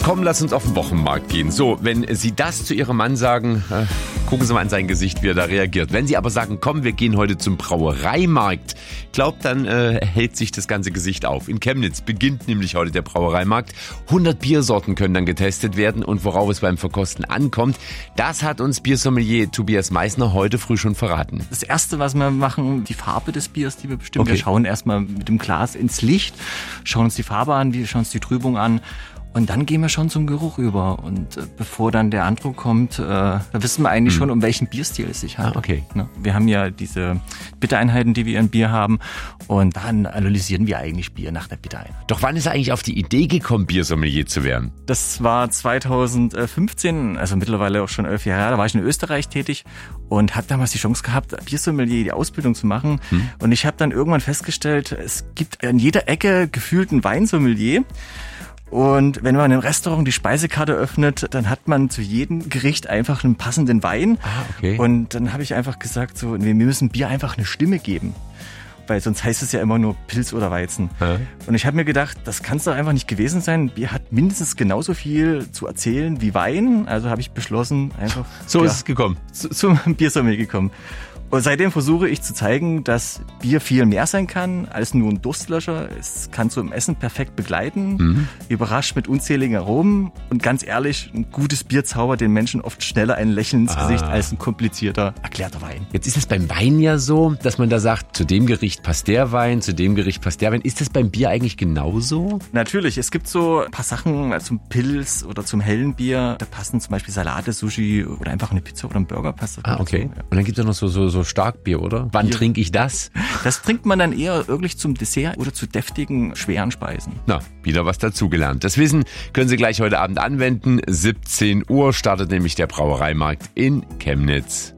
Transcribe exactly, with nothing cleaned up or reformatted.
Komm, lass uns auf den Wochenmarkt gehen. So, wenn Sie das zu Ihrem Mann sagen, äh, gucken Sie mal an sein Gesicht, wie er da reagiert. Wenn Sie aber sagen, komm, wir gehen heute zum Brauereimarkt, glaubt, dann äh, hält sich das ganze Gesicht auf. In Chemnitz beginnt nämlich heute der Brauereimarkt. hundert Biersorten können dann getestet werden und worauf es beim Verkosten ankommt, das hat uns Biersommelier Tobias Meissner heute früh schon verraten. Das Erste, was wir machen, die Farbe des Biers, die wir bestimmen. Okay. Wir schauen erstmal mit dem Glas ins Licht, schauen uns die Farbe an, wir schauen uns die Trübung an. Und dann gehen wir schon zum Geruch über. Und äh, bevor dann der Andruck kommt, äh, da wissen wir eigentlich hm. schon, um welchen Bierstil es sich handelt. Ah, okay. Ne? Wir haben ja diese Bittereinheiten, die wir in Bier haben. Und dann analysieren wir eigentlich Bier nach der Bittereinheit. Doch wann ist er eigentlich auf die Idee gekommen, Biersommelier zu werden? Das war zweitausendfünfzehn, also mittlerweile auch schon elf Jahre her. Da war ich in Österreich tätig und habe damals die Chance gehabt, Biersommelier die Ausbildung zu machen. Hm. Und ich habe dann irgendwann festgestellt, es gibt an jeder Ecke gefühlt einen Weinsommelier. Und wenn man im Restaurant die Speisekarte öffnet, dann hat man zu jedem Gericht einfach einen passenden Wein. Ah, okay. Und dann habe ich einfach gesagt, so, wir müssen Bier einfach eine Stimme geben. Weil sonst heißt es ja immer nur Pilz oder Weizen. Ja. Und ich habe mir gedacht, das kann es doch einfach nicht gewesen sein. Bier hat mindestens genauso viel zu erzählen wie Wein. Also habe ich beschlossen, einfach... So ja, ist es gekommen. Zu, zum Biersommelier gekommen. Und seitdem versuche ich zu zeigen, dass Bier viel mehr sein kann als nur ein Durstlöscher. Es kann so im Essen perfekt begleiten, mhm. überrascht mit unzähligen Aromen und ganz ehrlich, ein gutes Bier zaubert den Menschen oft schneller ein Lächeln ins ah. Gesicht als ein komplizierter, erklärter Wein. Jetzt ist es beim Wein ja so, dass man da sagt, zu dem Gericht passt der Wein, zu dem Gericht passt der Wein. Ist das beim Bier eigentlich genauso? Natürlich, es gibt so ein paar Sachen zum Pilz oder zum hellen Bier. Da passen zum Beispiel Salate, Sushi oder einfach eine Pizza oder ein Burger passt. Ah, okay. Ja. Und dann gibt es noch so, so, so Starkbier, oder? Wann Bier. Trinke ich das? Das trinkt man dann eher wirklich zum Dessert oder zu deftigen, schweren Speisen. Na, wieder was dazugelernt. Das Wissen können Sie gleich heute Abend anwenden. siebzehn Uhr startet nämlich der Brauereimarkt in Chemnitz.